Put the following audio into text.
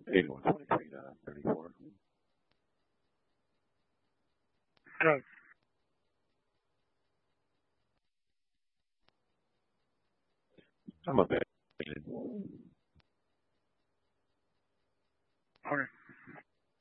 8123 to 34. Go. I'm a bit. Okay.